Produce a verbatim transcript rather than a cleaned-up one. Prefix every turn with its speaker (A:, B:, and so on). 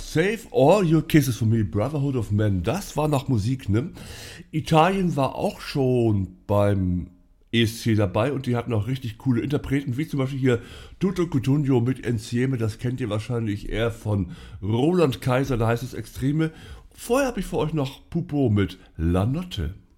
A: Save All Your Kisses for Me, Brotherhood of Men, das war noch Musik, ne? Italien war auch schon beim E S C dabei und die hatten auch richtig coole Interpreten, wie zum Beispiel hier Tutto Cutugno mit Insieme, das kennt ihr wahrscheinlich eher von Roland Kaiser, da heißt es Extreme. Vorher habe ich für euch noch Pupo mit La Notte.